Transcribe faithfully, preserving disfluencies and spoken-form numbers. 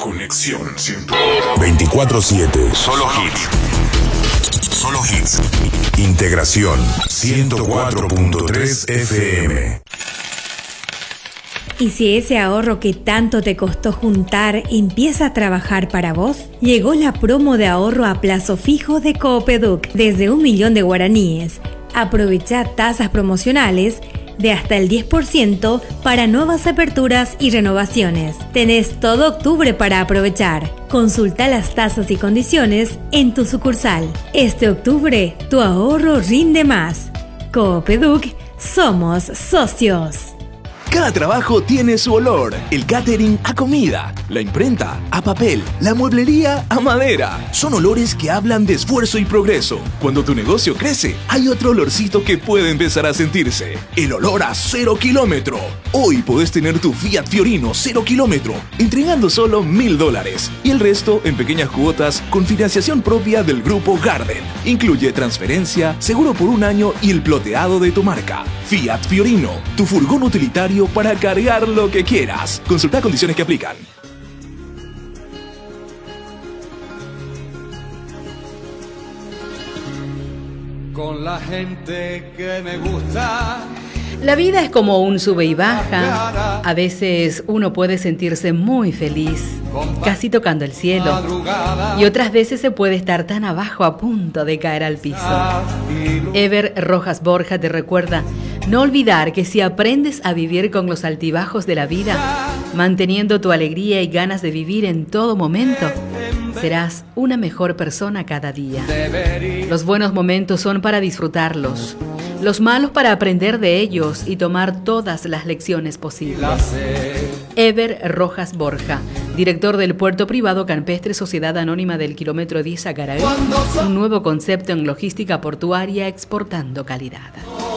Conexión ciento veinticuatro siete. Solo hits. Solo hits. Integración ciento cuatro punto tres F M. ¿Y si ese ahorro que tanto te costó juntar empieza a trabajar para vos? Llegó la promo de ahorro a plazo fijo de Coopeduc desde un millón de guaraníes. Aprovecha tasas promocionales de hasta el diez por ciento para nuevas aperturas y renovaciones. Tenés todo octubre para aprovechar. Consulta las tasas y condiciones en tu sucursal. Este octubre, tu ahorro rinde más. Coopeduc, somos socios. Cada trabajo tiene su olor. El catering a comida, la imprenta a papel, la mueblería a madera. Son olores que hablan de esfuerzo y progreso. Cuando tu negocio crece, hay otro olorcito que puede empezar a sentirse. El olor a cero kilómetro. Hoy podés tener tu Fiat Fiorino cero kilómetro, entregando solo mil dólares. Y el resto en pequeñas cuotas con financiación propia del Grupo Garden. Incluye transferencia, seguro por un año y el ploteado de tu marca. Fiat Fiorino, tu furgón utilitario para cargar lo que quieras. Consulta condiciones que aplican. Con la gente que me gusta. La vida es como un sube y baja. A veces uno puede sentirse muy feliz, casi tocando el cielo. Y otras veces se puede estar tan abajo a punto de caer al piso. Ever Rojas Borja te recuerda no olvidar que si aprendes a vivir con los altibajos de la vida, manteniendo tu alegría y ganas de vivir en todo momento, serás una mejor persona cada día. Los buenos momentos son para disfrutarlos, los malos para aprender de ellos y tomar todas las lecciones posibles. Ever Rojas Borja, director del Puerto Privado Campestre Sociedad Anónima del Kilómetro diez Acaraí, un nuevo concepto en logística portuaria exportando calidad.